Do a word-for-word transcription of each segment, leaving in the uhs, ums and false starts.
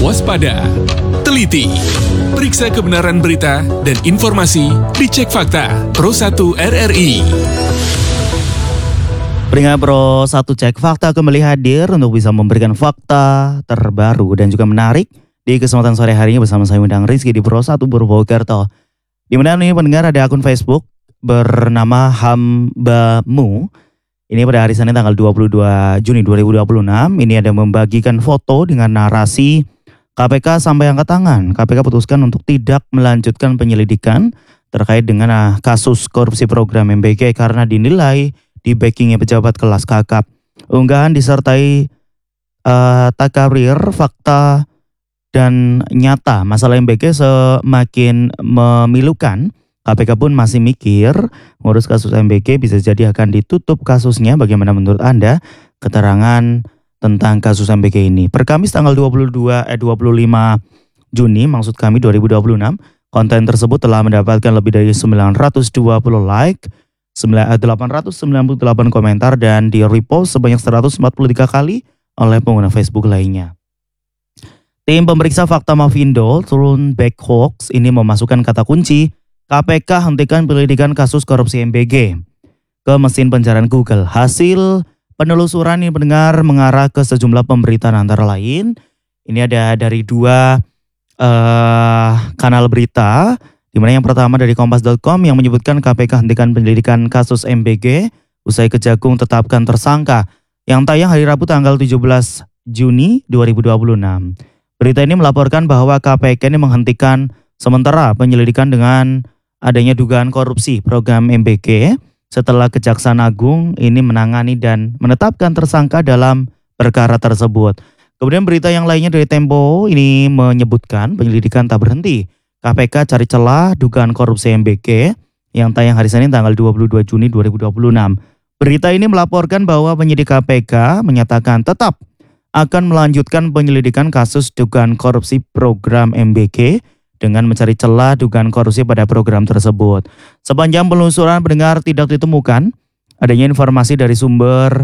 waspada, teliti, periksa kebenaran berita dan informasi di Cek Fakta Pro satu R R I. Pendengar Pro satu Cek Fakta kembali hadir untuk bisa memberikan fakta terbaru dan juga menarik di kesempatan sore hari ini bersama saya Undang Rizky di Pro satu Purwokerto. Di mana nih pendengar ada akun Facebook bernama Hambamu. Ini pada hari Senin tanggal dua puluh dua Juni dua ribu dua puluh enam. Ini ada membagikan foto dengan narasi K P K sampai angkat tangan. K P K putuskan untuk tidak melanjutkan penyelidikan terkait dengan uh, kasus korupsi program M B G karena dinilai di backingnya pejabat kelas kakap. Unggahan disertai uh, takrir, fakta, dan nyata masalah M B G semakin memilukan. K P K pun masih mikir ngurus kasus M B G bisa jadi akan ditutup kasusnya. Bagaimana menurut Anda keterangan tentang kasus M B G ini? Per Kamis tanggal dua puluh dua eh dua puluh lima Juni maksud kami dua ribu dua puluh enam, konten tersebut telah mendapatkan lebih dari sembilan ratus dua puluh like, delapan ratus sembilan puluh delapan komentar dan di repost sebanyak seratus empat puluh tiga kali oleh pengguna Facebook lainnya. Tim pemeriksa fakta Mafindo turun back hoax ini memasukkan kata kunci K P K hentikan penyelidikan kasus korupsi M B G ke mesin pencarian Google. Hasil penelusuran ini pendengar mengarah ke sejumlah pemberitaan antara lain. Ini ada dari dua uh, kanal berita. Di mana yang pertama dari kompas titik com yang menyebutkan K P K hentikan penyelidikan kasus M B G usai Kejagung tetapkan tersangka, yang tayang hari Rabu tanggal tujuh belas Juni dua ribu dua puluh enam. Berita ini melaporkan bahwa K P K ini menghentikan sementara penyelidikan dengan adanya dugaan korupsi program M B G setelah Kejaksaan Agung ini menangani dan menetapkan tersangka dalam perkara tersebut. Kemudian berita yang lainnya dari Tempo ini menyebutkan penyelidikan tak berhenti. K P K cari celah dugaan korupsi M B G yang tayang hari Senin tanggal dua puluh dua Juni dua ribu dua puluh enam. Berita ini melaporkan bahwa penyidik K P K menyatakan tetap akan melanjutkan penyelidikan kasus dugaan korupsi program M B G dengan mencari celah dugaan korupsi pada program tersebut. Sepanjang penelusuran pendengar tidak ditemukan adanya informasi dari sumber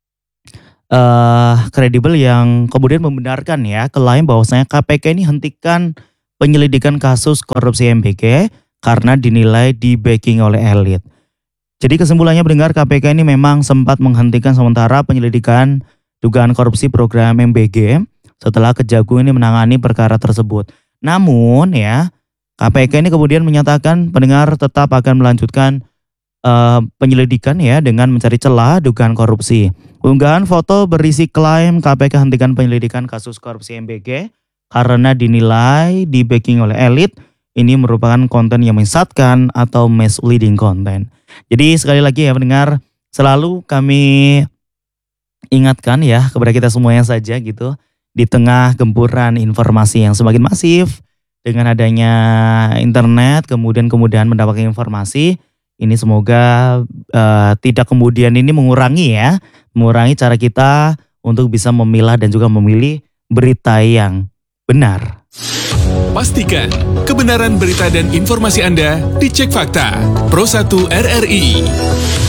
uh, kredibel yang kemudian membenarkan ya klaim bahwasanya K P K ini hentikan penyelidikan kasus korupsi M B G karena dinilai di backing oleh elit. Jadi kesimpulannya pendengar, K P K ini memang sempat menghentikan sementara penyelidikan dugaan korupsi program M B G setelah Kejagung ini menangani perkara tersebut. Namun ya, K P K ini kemudian menyatakan pendengar tetap akan melanjutkan uh, penyelidikan ya dengan mencari celah dugaan korupsi. Unggahan foto berisi klaim K P K hentikan penyelidikan kasus korupsi M B G karena dinilai di backing oleh elit ini merupakan konten yang menyesatkan atau misleading konten. Jadi sekali lagi ya pendengar, selalu kami ingatkan ya kepada kita semuanya saja gitu. Di tengah gempuran informasi yang semakin masif dengan adanya internet, kemudian kemudahan mendapatkan informasi, ini semoga uh, tidak kemudian ini mengurangi ya, mengurangi cara kita untuk bisa memilah dan juga memilih berita yang benar. Pastikan kebenaran berita dan informasi Anda di Cek Fakta Pro satu R R I.